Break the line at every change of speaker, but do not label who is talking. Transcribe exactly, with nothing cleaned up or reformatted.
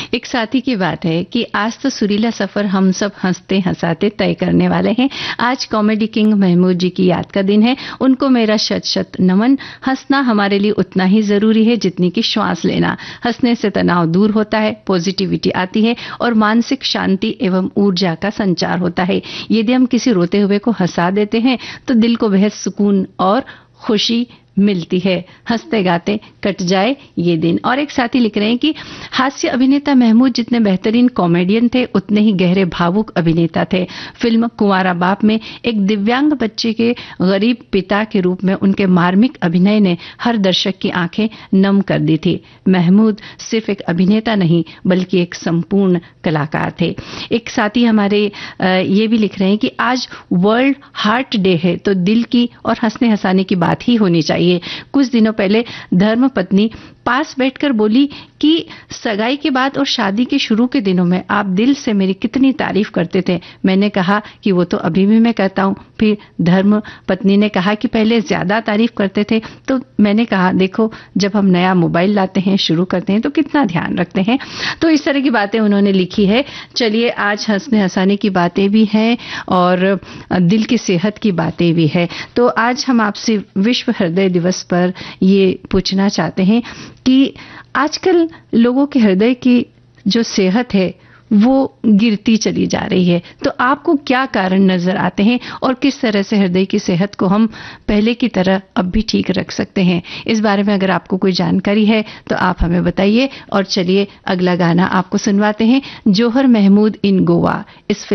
एक साथी की बात है कि आज तो सुरीला सफर हम सब हंसते हंसाते तय करने वाले हैं। आज कॉमेडी किंग महमूद जी की याद का दिन है। उनको मेरा शत शत नमन। हंसना हमारे लिए उतना ही जरूरी है जितनी कि श्वास लेना। हंसने से तनाव दूर होता है, पॉजिटिविटी आती है और मानसिक शांति एवं ऊर्जा का संचार होता है। यदि हम किसी रोते हुए को हंसा देते हैं तो दिल को बेहद सुकून और खुशी मिलती है। हंसते गाते कट जाए ये दिन। और एक साथी लिख रहे हैं कि हास्य अभिनेता महमूद जितने बेहतरीन कॉमेडियन थे उतने ही गहरे भावुक अभिनेता थे। फिल्म कुंवारा बाप में एक दिव्यांग बच्चे के गरीब पिता के रूप में उनके मार्मिक अभिनय ने हर दर्शक की आंखें नम कर दी थी। महमूद सिर्फ एक अभिनेता नहीं बल्कि एक संपूर्ण कलाकार थे। एक साथी हमारे ये भी लिख रहे हैं कि आज वर्ल्ड हार्ट डे है तो दिल की और हंसने हंसाने की बात ही होनी चाहिए। कुछ दिनों पहले धर्म पत्नी पास बैठकर बोली कि सगाई के बाद और शादी के शुरू के दिनों में आप दिल से मेरी कितनी तारीफ करते थे। मैंने कहा कि वो तो अभी भी मैं कहता हूं। फिर धर्म पत्नी ने कहा कि पहले ज्यादा तारीफ करते थे। तो मैंने कहा देखो जब हम नया मोबाइल लाते हैं शुरू करते हैं तो कितना ध्यान रखते हैं। तो इस तरह की बातें उन्होंने लिखी है। चलिए आज हंसने हंसाने की बातें भी हैं और दिल की सेहत की बातें भी है। तो आज हम आपसे विश्व हृदय दिवस पर ये पूछना चाहते हैं कि आजकल लोगों के हृदय की जो सेहत है वो गिरती चली जा रही है। तो आपको क्या कारण नजर आते हैं और किस तरह से हृदय की सेहत को हम पहले की तरह अब भी ठीक रख सकते हैं? इस बारे में अगर आपको कोई जानकारी है तो आप हमें बताइए। और चलिए अगला गाना आपको सुनवाते हैं, जोहर महमूद इन गोवा। इस